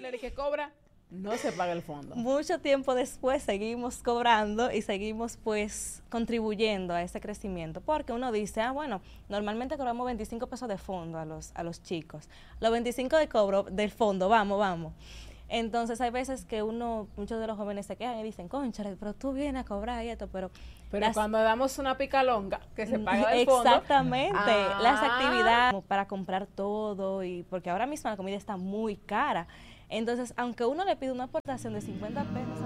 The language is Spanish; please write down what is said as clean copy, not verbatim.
dinero y que cobra, no se paga el fondo. Mucho tiempo después seguimos cobrando y seguimos pues contribuyendo a ese crecimiento, porque uno dice, bueno, normalmente cobramos 25 pesos de fondo a los chicos, los 25 de cobro del fondo, vamos. Entonces hay veces que muchos de los jóvenes se quejan y dicen, cónchale, pero tú vienes a cobrar y esto, pero cuando damos una picalonga que se paga del fondo. Exactamente, las actividades como para comprar todo, y porque ahora mismo la comida está muy cara. Entonces, aunque uno le pide una aportación de 50 pesos